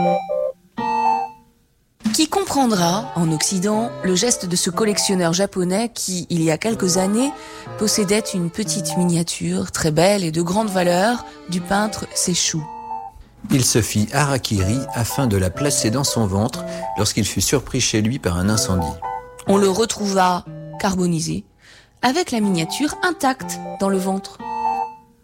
Qui comprendra, en Occident, le geste de ce collectionneur japonais qui, il y a quelques années, possédait une petite miniature très belle et de grande valeur du peintre Seishu. Il se fit harakiri afin de la placer dans son ventre lorsqu'il fut surpris chez lui par un incendie. On le retrouva carbonisé, avec la miniature intacte dans le ventre.